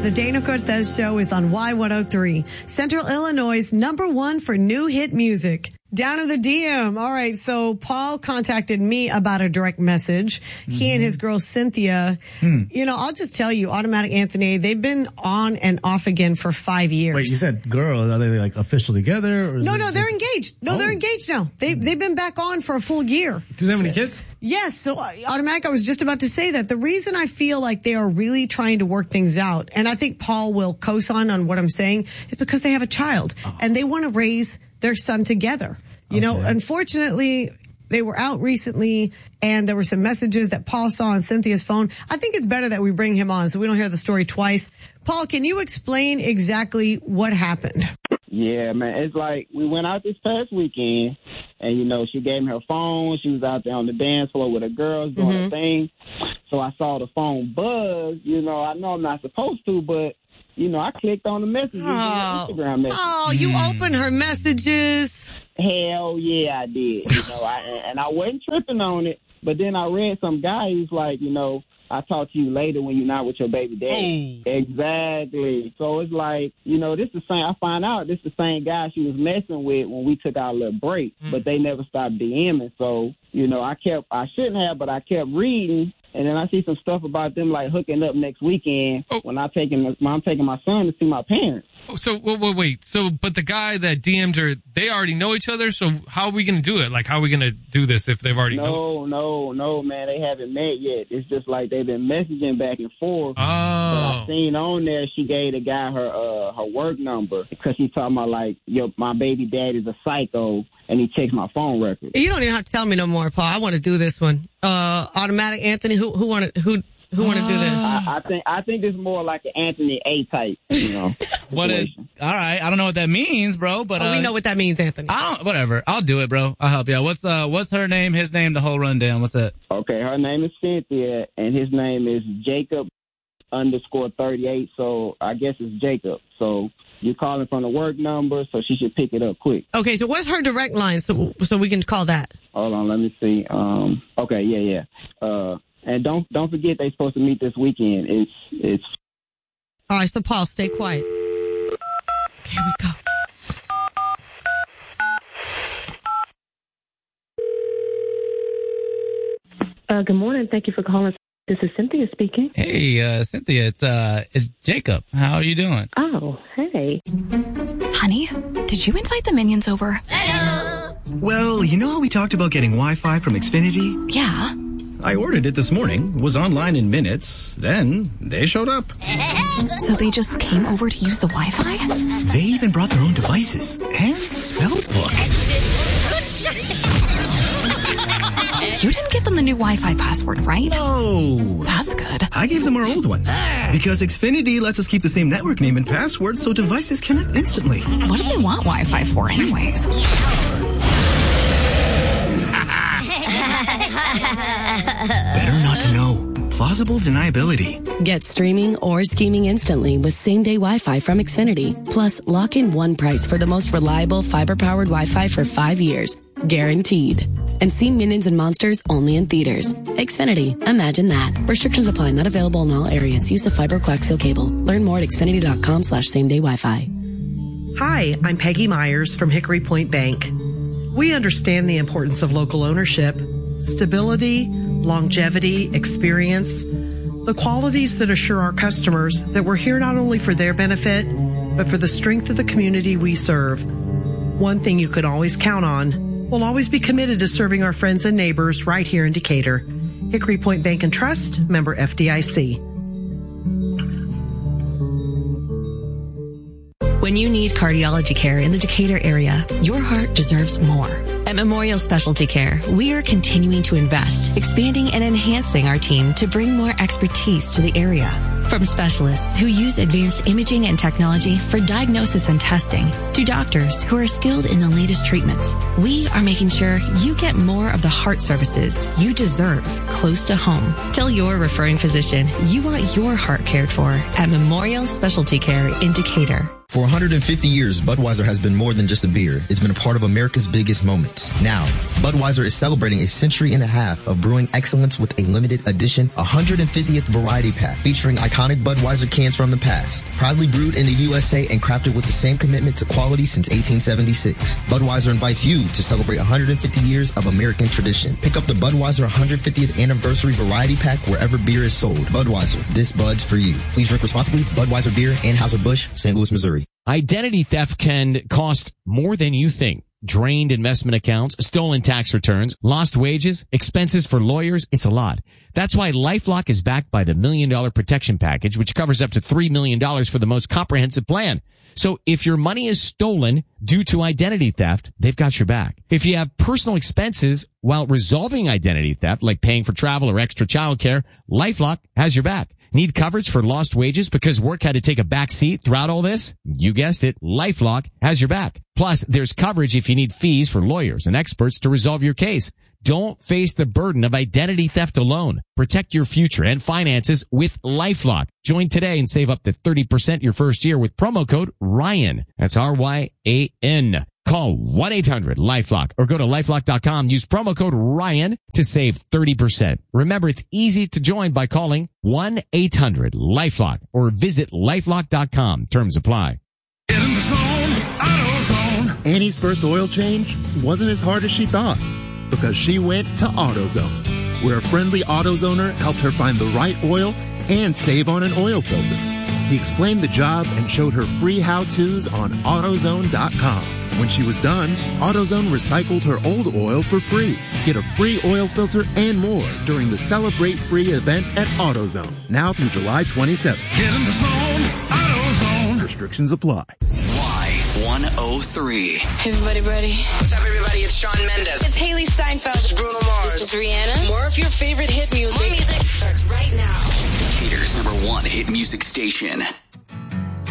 The Dana Cortez Show is on Y103, Central Illinois' #1 for new hit music. Down in the DM. All right. So Paul contacted me about a direct message. He and his girl Cynthia, you know, I'll just tell you, Automatic Anthony, they've been on and off again for 5 years. Wait, you said girls. Are they like officially together? Or no, they're engaged. No, they're engaged now. They've been back on for a full year. Do they have any kids? Yes. So Automatic, I was just about to say that. The reason I feel like they are really trying to work things out, and I think Paul will co-sign on what I'm saying, is because they have a child and they want to raise their son together. You know, unfortunately, they were out recently and there were some messages that Paul saw on Cynthia's phone. I think it's better that we bring him on so we don't hear the story twice. Paul, can you explain exactly what happened? Yeah, man. It's like we went out this past weekend and, you know, she gave me her phone. She was out there on the dance floor with her girls doing her thing. So I saw the phone buzz. You know, I know I'm not supposed to, but, you know, I clicked on the messages, Instagram messages. Oh, you opened her messages. Hell yeah, I did. You know, I wasn't tripping on it. But then I read some guy who's like, you know, I'll talk to you later when you're not with your baby daddy. Exactly. So it's like, you know, this the same. I find out this the same guy she was messing with when we took our little break, but they never stopped DMing. So, you know, I shouldn't have, but I kept reading. And then I see some stuff about them like hooking up next weekend when I'm taking my son to see my parents. So wait. So, but the guy that DM'd her, they already know each other. So how are we going to do it? Like, how are we going to do this if they've already known? No, man. They haven't met yet. It's just like they've been messaging back and forth. Oh. But I seen on there she gave the guy her work number because she's talking about like, my baby daddy's a psycho. And he takes my phone record. You don't even have to tell me no more, Paul. I want to do this one. Automatic Anthony, who want to do this? I think it's more like an Anthony A type, you know. All right, I don't know what that means, bro. But we know what that means, Anthony. Whatever. I'll do it, bro. I'll help you out. What's her name? His name? The whole rundown. What's that? Okay, her name is Cynthia, and his name is Jacob _38. So I guess it's Jacob. So. You're calling from the work number, so she should pick it up quick. Okay, so what's her direct line so we can call that? Hold on, let me see. Okay, yeah. And don't forget they're supposed to meet this weekend. It's. All right, so Paul, stay quiet. Here we go. Good morning. Thank you for calling. This is Cynthia speaking. Hey, Cynthia, it's Jacob. How are you doing? Oh, hey. Honey, did you invite the minions over? Hello. Well, you know how we talked about getting Wi-Fi from Xfinity? Yeah. I ordered it this morning, was online in minutes, then they showed up. So they just came over to use the Wi-Fi? They even brought their own devices and spell book. You didn't give them the new Wi-Fi password, right? No. That's good. I gave them our old one. Because Xfinity lets us keep the same network name and password so devices connect instantly. What do they want Wi-Fi for anyways? Better not to know. Plausible deniability. Get streaming or scheming instantly with same-day Wi-Fi from Xfinity. Plus, lock in one price for the most reliable fiber-powered Wi-Fi for 5 years. Guaranteed. And see Minions and Monsters only in theaters. Xfinity. Imagine that. Restrictions apply. Not available in all areas. Use the fiber coaxial cable. Learn more at xfinity.com/same-day Wi-Fi. Hi, I'm Peggy Myers from Hickory Point Bank. We understand the importance of local ownership, stability, longevity, experience, the qualities that assure our customers that we're here not only for their benefit, but for the strength of the community we serve. One thing you can always count on, we'll always be committed to serving our friends and neighbors right here in Decatur. Hickory Point Bank and Trust, member FDIC. When you need cardiology care in the Decatur area, your heart deserves more. At Memorial Specialty Care, we are continuing to invest, expanding and enhancing our team to bring more expertise to the area. From specialists who use advanced imaging and technology for diagnosis and testing, to doctors who are skilled in the latest treatments, we are making sure you get more of the heart services you deserve close to home. Tell your referring physician you want your heart cared for at Memorial Specialty Care in Decatur. For 150 years, Budweiser has been more than just a beer. It's been a part of America's biggest moments. Now, Budweiser is celebrating a century and a half of brewing excellence with a limited edition 150th variety pack featuring iconic Budweiser cans from the past. Proudly brewed in the USA and crafted with the same commitment to quality since 1876. Budweiser invites you to celebrate 150 years of American tradition. Pick up the Budweiser 150th Anniversary Variety Pack wherever beer is sold. Budweiser, this Bud's for you. Please drink responsibly. Budweiser Beer, Anheuser-Busch, St. Louis, Missouri. Identity theft can cost more than you think. Drained investment accounts, stolen tax returns, lost wages, expenses for lawyers. It's a lot. That's why LifeLock is backed by the $1 Million Protection Package, which covers up to $3 million for the most comprehensive plan. So if your money is stolen due to identity theft, they've got your back. If you have personal expenses while resolving identity theft, like paying for travel or extra childcare, LifeLock has your back. Need coverage for lost wages because work had to take a back seat throughout all this? You guessed it. LifeLock has your back. Plus, there's coverage if you need fees for lawyers and experts to resolve your case. Don't face the burden of identity theft alone. Protect your future and finances with LifeLock. Join today and save up to 30% your first year with promo code RYAN. That's RYAN. Call 1-800-LifeLock or go to LifeLock.com. Use promo code RYAN to save 30%. Remember, it's easy to join by calling 1-800-LifeLock or visit LifeLock.com. Terms apply. Get in the zone, AutoZone. Annie's first oil change wasn't as hard as she thought because she went to AutoZone, where a friendly AutoZoner helped her find the right oil and save on an oil filter. He explained the job and showed her free how-tos on AutoZone.com. When she was done, AutoZone recycled her old oil for free. Get a free oil filter and more during the Celebrate Free event at AutoZone, now through July 27th. Get in the zone, AutoZone. Restrictions apply. Y103. Hey, everybody ready? What's up, everybody? It's Shawn Mendes. It's Haley Steinfeld. This is Bruno Mars. This is Rihanna. More of your favorite hit music. More music starts right now. Decatur's #1 hit music station.